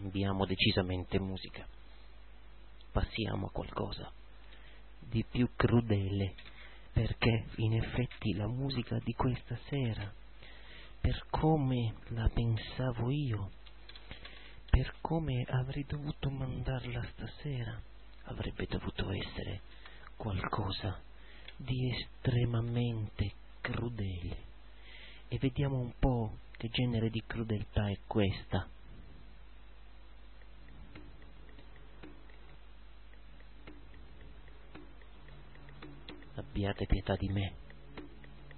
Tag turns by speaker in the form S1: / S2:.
S1: cambiamo decisamente musica. Passiamo a qualcosa di più crudele, perché in effetti la musica di questa sera, per come la pensavo io, per come avrei dovuto mandarla stasera, avrebbe dovuto essere qualcosa di estremamente crudele. E vediamo un po' che genere di crudeltà è questa. Abbiate pietà di me.